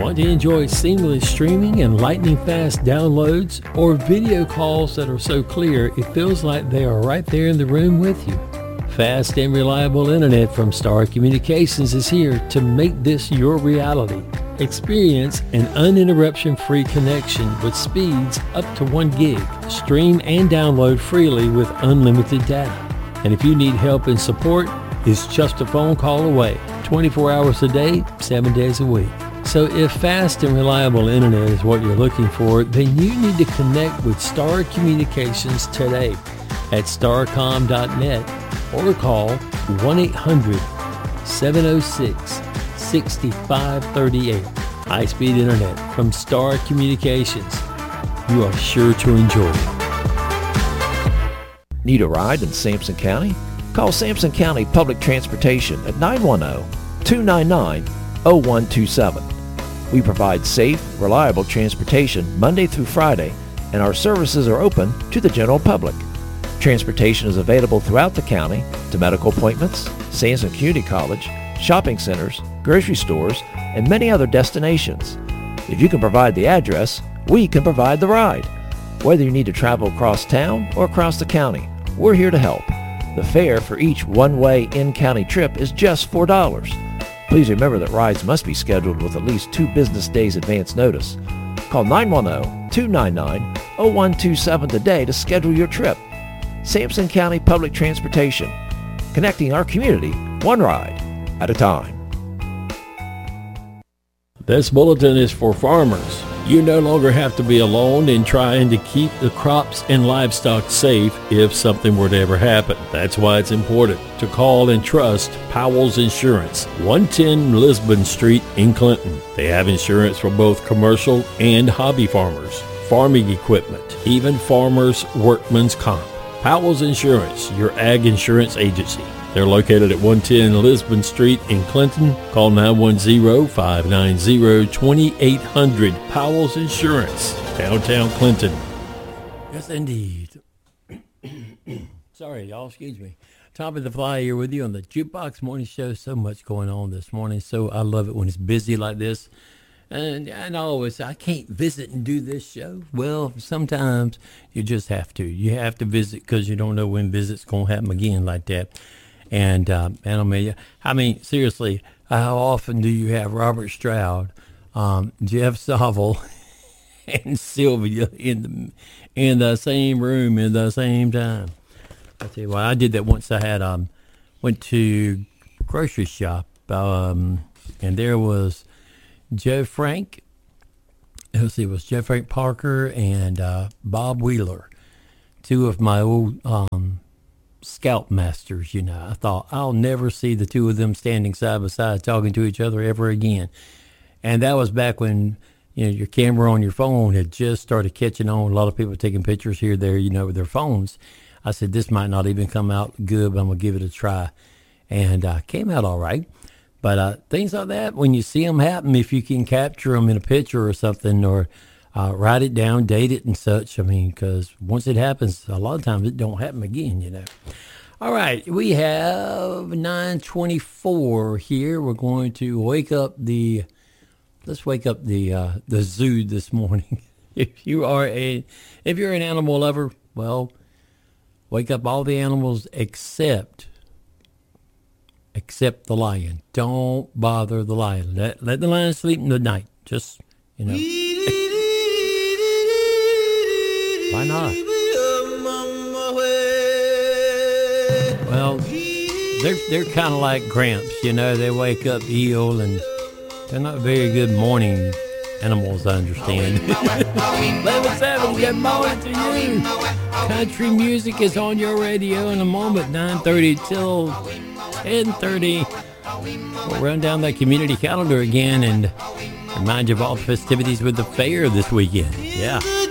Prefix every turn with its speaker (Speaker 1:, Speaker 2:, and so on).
Speaker 1: Want to enjoy seamless streaming and lightning-fast downloads, or video calls that are so clear it feels like they are right there in the room with you? Fast and reliable internet from Star Communications is here to make this your reality. Experience an uninterruption-free connection with speeds up to 1 gig. Stream and download freely with unlimited data. And if you need help and support, it's just a phone call away. 24 hours a day, 7 days a week. So if fast and reliable internet is what you're looking for, then you need to connect with Star Communications today at starcom.net or call 1-800-706-6538. High-speed internet from Star Communications. You are sure to enjoy it.
Speaker 2: Need a ride in Sampson County? Call Sampson County Public Transportation at 910-299-0127. We provide safe, reliable transportation Monday through Friday, and our services are open to the general public. Transportation is available throughout the county to medical appointments, Sampson Community College, shopping centers, grocery stores, and many other destinations. If you can provide the address, we can provide the ride. Whether you need to travel across town or across the county, we're here to help. The fare for each one-way in-county trip is just $4. Please remember that rides must be scheduled with at least 2 business days advance notice. Call 910-299-0127 today to schedule your trip. Sampson County Public Transportation, connecting our community one ride at a time.
Speaker 1: This bulletin is for farmers. You no longer have to be alone in trying to keep the crops and livestock safe if something were to ever happen. That's why it's important to call and trust Powell's Insurance, 110 Lisbon Street in Clinton. They have insurance for both commercial and hobby farmers, farming equipment, even farmers' workman's comp. Powell's Insurance, your ag insurance agency. They're located at 110 Lisbon Street in Clinton. Call 910-590-2800. Powell's Insurance, downtown Clinton. Yes, indeed. Sorry, y'all, excuse me. Top of the Fly here with you on the Jukebox Morning Show. So much going on this morning, so I love it when it's busy like this. And I always say, I can't visit and do this show. Well, sometimes you just have to. You have to visit because you don't know when visit's going to happen again like that. And I mean, seriously, how often do you have Robert Stroud, Jeff Sovell, and Sylvia in the same room at the same time? I tell you what, I did that once. I had went to grocery shop, and there was Joe Frank. Let's see, it was Joe Frank Parker and Bob Wheeler, 2 of my old scoutmasters. You know, I thought I'll never see the 2 of them standing side by side talking to each other ever again. And that was back when, you know, your camera on your phone had just started catching on. A lot of people taking pictures here, there, you know, with their phones. I said, this might not even come out good, but I'm going to give it a try. And came out all right. But things like that, when you see them happen, if you can capture them in a picture or something, or write it down, date it and such. I mean, because once it happens, a lot of times it don't happen again, you know. All right, we have 9:24 here. We're going to wake up the zoo this morning. If you're an animal lover, well, wake up all the animals except the lion. Don't bother the lion. Let the lion sleep in the night. Just, you know. Why not? Well, they're kind of like Gramps, you know. They wake up ill, and they're not very good morning animals, I understand. 11:07, good morning to you. Country music is on your radio in a moment, 9:30 till 10:30. We'll run down that community calendar again and remind you of all the festivities with the fair this weekend. Yeah.